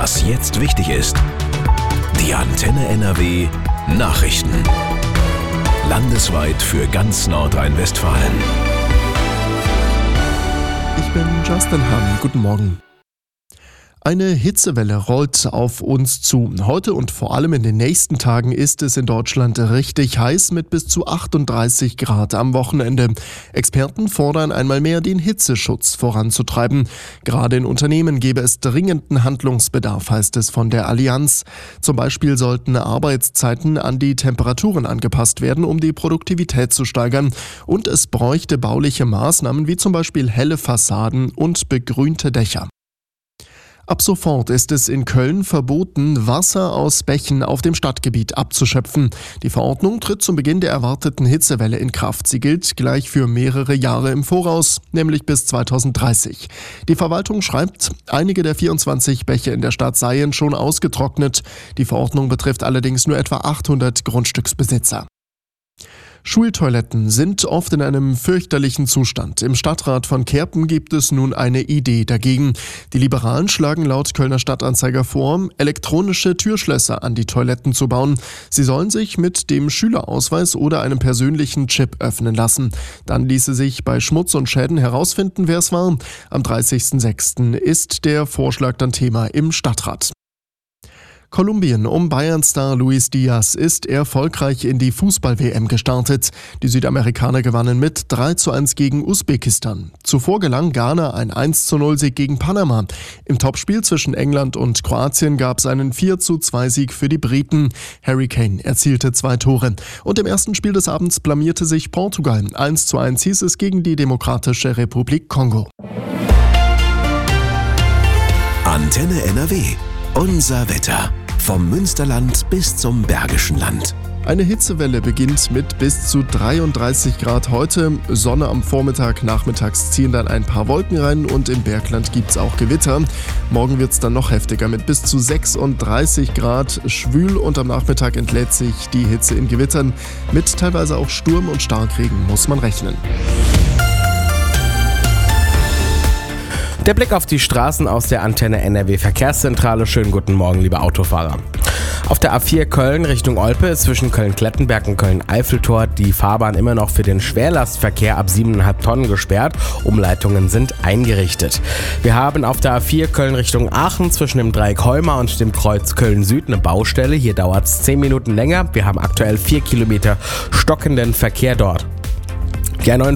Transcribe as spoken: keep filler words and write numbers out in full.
Was jetzt wichtig ist. Die Antenne N R W Nachrichten. Landesweit für ganz Nordrhein-Westfalen. Ich bin Justin Hahn. Guten Morgen. Eine Hitzewelle rollt auf uns zu. Heute und vor allem in den nächsten Tagen ist es in Deutschland richtig heiß mit bis zu achtunddreißig Grad am Wochenende. Experten fordern einmal mehr, den Hitzeschutz voranzutreiben. Gerade in Unternehmen gäbe es dringenden Handlungsbedarf, heißt es von der Allianz. Zum Beispiel sollten Arbeitszeiten an die Temperaturen angepasst werden, um die Produktivität zu steigern. Und es bräuchte bauliche Maßnahmen wie zum Beispiel helle Fassaden und begrünte Dächer. Ab sofort ist es in Köln verboten, Wasser aus Bächen auf dem Stadtgebiet abzuschöpfen. Die Verordnung tritt zum Beginn der erwarteten Hitzewelle in Kraft. Sie gilt gleich für mehrere Jahre im Voraus, nämlich bis zweitausenddreißig. Die Verwaltung schreibt, einige der vierundzwanzig Bäche in der Stadt seien schon ausgetrocknet. Die Verordnung betrifft allerdings nur etwa achthundert Grundstücksbesitzer. Schultoiletten sind oft in einem fürchterlichen Zustand. Im Stadtrat von Kerpen gibt es nun eine Idee dagegen. Die Liberalen schlagen laut Kölner Stadtanzeiger vor, elektronische Türschlösser an die Toiletten zu bauen. Sie sollen sich mit dem Schülerausweis oder einem persönlichen Chip öffnen lassen. Dann ließe sich bei Schmutz und Schäden herausfinden, wer es war. Am dreißigsten sechsten ist der Vorschlag dann Thema im Stadtrat. Kolumbien um Bayern-Star Luis Diaz ist erfolgreich in die Fußball-W M gestartet. Die Südamerikaner gewannen mit drei zu eins gegen Usbekistan. Zuvor gelang Ghana ein eins zu null Sieg gegen Panama. Im Topspiel zwischen England und Kroatien gab es einen vier zu zwei Sieg für die Briten. Harry Kane erzielte zwei Tore. Und im ersten Spiel des Abends blamierte sich Portugal. eins zu eins hieß es gegen die Demokratische Republik Kongo. Antenne N R W. Unser Wetter. Vom Münsterland bis zum Bergischen Land. Eine Hitzewelle beginnt mit bis zu dreiunddreißig Grad heute. Sonne am Vormittag, nachmittags ziehen dann ein paar Wolken rein und im Bergland gibt's auch Gewitter. Morgen wird's dann noch heftiger mit bis zu sechsunddreißig Grad, schwül und am Nachmittag entlädt sich die Hitze in Gewittern. Mit teilweise auch Sturm und Starkregen muss man rechnen. Der Blick auf die Straßen aus der Antenne N R W Verkehrszentrale. Schönen guten Morgen, liebe Autofahrer. Auf der A vier Köln Richtung Olpe ist zwischen Köln-Klettenberg und Köln-Eiffeltor die Fahrbahn immer noch für den Schwerlastverkehr ab sieben Komma fünf Tonnen gesperrt. Umleitungen sind eingerichtet. Wir haben auf der A vier Köln Richtung Aachen zwischen dem Dreieck Heuma und dem Kreuz Köln-Süd eine Baustelle. Hier dauert es zehn Minuten länger. Wir haben aktuell vier Kilometer stockenden Verkehr dort. Die A neun